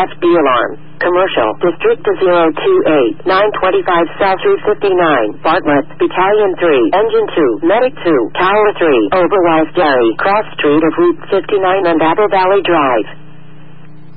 FB alarm. Commercial, District 028, 925 South Route 59, Bartlett, Battalion 3, Engine 2, Medic 2, Tower 3, Oberwise Dairy, Cross Street of Route 59 and Apple Valley Drive.